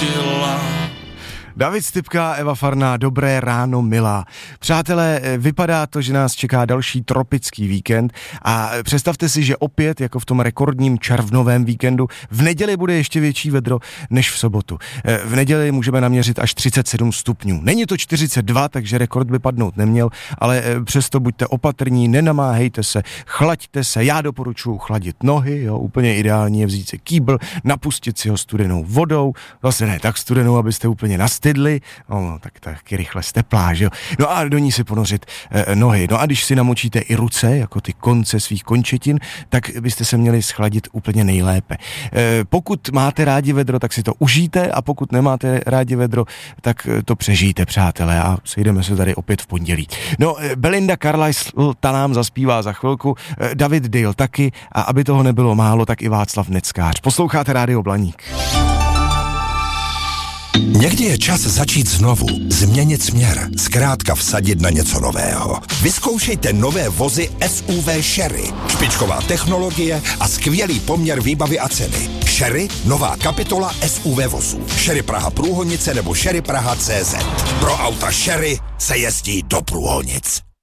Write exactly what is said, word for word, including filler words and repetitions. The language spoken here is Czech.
nespustila. David Stypka, Eva Farná, dobré ráno, milá. Přátelé, vypadá to, že nás čeká další tropický víkend a představte si, že opět, jako v tom rekordním červnovém víkendu, v neděli bude ještě větší vedro než v sobotu. V neděli můžeme naměřit až třicet sedm stupňů. Není to čtyřicet dva, takže rekord by padnout neměl, ale přesto buďte opatrní, nenamáhejte se, chlaďte se. Já doporučuji chladit nohy, jo, úplně ideální je vzít si kýbl, napustit si ho studenou vodou, zase ne tak studenou, abyste úplně nastydli, no, tak taky rychle steplá, že jo. No a do ní si ponořit e, nohy. No a když si namočíte i ruce, jako ty konce svých končetin, tak byste se měli schladit úplně nejlépe. E, pokud máte rádi vedro, tak si to užijte a pokud nemáte rádi vedro, tak to přežijte, přátelé, a sejdeme se tady opět v pondělí. No, Belinda Carlisle, ta nám zaspívá za chvilku, e, David Dale taky a aby toho nebylo málo, tak i Václav Neckář. Posloucháte Rádio Blaník. Někdy je čas začít znovu, změnit směr, zkrátka vsadit na něco nového. Vyzkoušejte nové vozy S U V Sherry. Špičková technologie a skvělý poměr výbavy a ceny. Sherry, nová kapitola S U V vozů. Sherry Praha Průhonice nebo Sherry Praha C Z. Pro auta Sherry se jezdí do Průhonic.